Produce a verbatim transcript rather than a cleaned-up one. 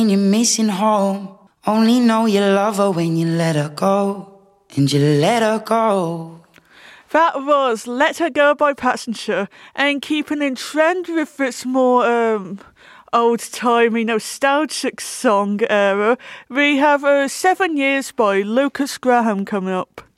And you're missing home. Only know you love her when you let her go. And you let her go. That was Let Her Go by Passenger, and keeping in trend with this more um, old-timey, nostalgic song era, we have uh, Seven Years by Lucas Graham coming up.